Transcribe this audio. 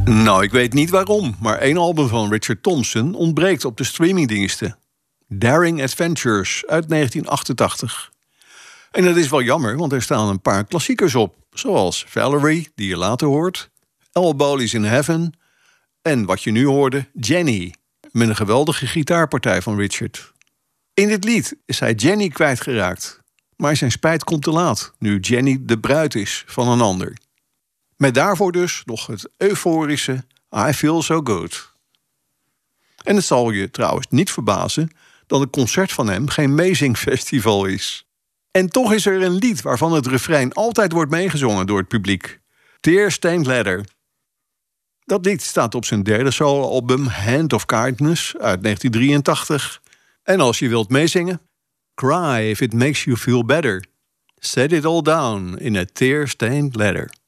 Nou, ik weet niet waarom, maar één album van Richard Thompson ontbreekt op de streamingdiensten. Daring Adventures uit 1988. En dat is wel jammer, want er staan een paar klassiekers op. Zoals Valerie, die je later hoort, All Bodies in Heaven en wat je nu hoorde, Jenny, met een geweldige gitaarpartij van Richard. In dit lied is hij Jenny kwijtgeraakt. Maar zijn spijt komt te laat, nu Jenny de bruid is van een ander. Met daarvoor dus nog het euforische I Feel So Good. En het zal je trouwens niet verbazen dat een concert van hem geen meezingfestival is. En toch is er een lied waarvan het refrein altijd wordt meegezongen door het publiek. Tear-Stained Leather. Dat lied staat op zijn derde soloalbum Hand of Kindness uit 1983. En als je wilt meezingen, cry if it makes you feel better. Set it all down in a tear-stained leather.